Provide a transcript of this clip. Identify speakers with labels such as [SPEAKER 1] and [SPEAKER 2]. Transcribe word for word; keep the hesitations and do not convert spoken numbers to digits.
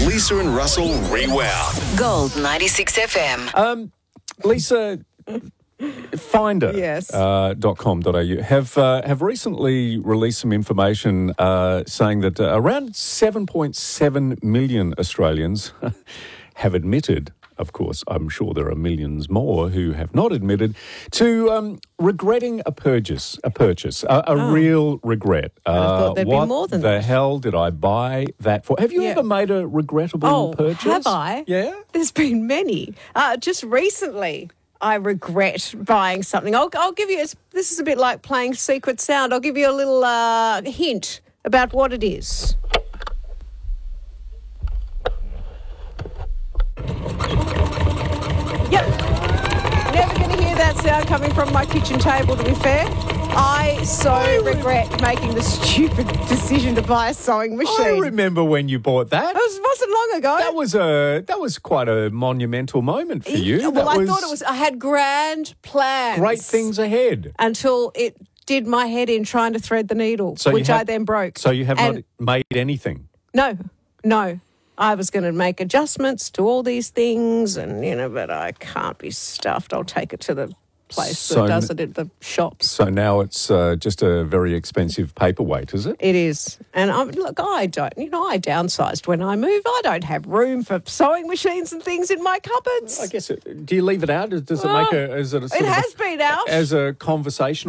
[SPEAKER 1] Lisa and Russell Rewound.
[SPEAKER 2] Gold ninety-six F M.
[SPEAKER 3] Um, Lisa, Finder
[SPEAKER 4] Yes.
[SPEAKER 3] uh, dot com dot a u have uh, have recently released some information uh, saying that uh, around seven point seven million Australians have admitted. Of course, I'm sure there are millions more who have not admitted to um, regretting a purchase, a purchase, a, a
[SPEAKER 4] Oh.
[SPEAKER 3] real regret.
[SPEAKER 4] I thought there'd be
[SPEAKER 3] what
[SPEAKER 4] more than
[SPEAKER 3] the
[SPEAKER 4] that.
[SPEAKER 3] hell did I buy that for? Have you
[SPEAKER 4] Yeah.
[SPEAKER 3] ever made a regrettable
[SPEAKER 4] Oh,
[SPEAKER 3] purchase?
[SPEAKER 4] have I?
[SPEAKER 3] Yeah.
[SPEAKER 4] There's been many. Uh, just recently, I regret buying something. I'll, I'll give you, this is a bit like playing Secret Sound. I'll give you a little uh, hint about what it is. Yep. Never going to hear that sound coming from my kitchen table, to be fair. I so regret making the stupid decision to buy a sewing machine.
[SPEAKER 3] I remember when you bought that.
[SPEAKER 4] It was, wasn't long ago.
[SPEAKER 3] That was a that was quite a monumental moment for you.
[SPEAKER 4] Yeah, well,
[SPEAKER 3] That
[SPEAKER 4] I
[SPEAKER 3] was
[SPEAKER 4] thought it was. I had grand plans.
[SPEAKER 3] great things ahead.
[SPEAKER 4] until it did my head in trying to thread the needle,
[SPEAKER 3] So you
[SPEAKER 4] which I
[SPEAKER 3] have-
[SPEAKER 4] then broke.
[SPEAKER 3] So you have
[SPEAKER 4] And
[SPEAKER 3] not made anything.
[SPEAKER 4] no, no. I was going to make adjustments to all these things, and you know, but I can't be stuffed. I'll take it to the place
[SPEAKER 3] So
[SPEAKER 4] that does
[SPEAKER 3] n-
[SPEAKER 4] it at the shops.
[SPEAKER 3] So now it's uh, just a very expensive paperweight, is it?
[SPEAKER 4] It is. And I'm, look, I don't, you know, I downsized when I moved. I don't have room for sewing machines and things in my cupboards.
[SPEAKER 3] I guess. It, do you leave it out? Does it make a? Is it a sort
[SPEAKER 4] It
[SPEAKER 3] of a-
[SPEAKER 4] has been out.
[SPEAKER 3] as a conversational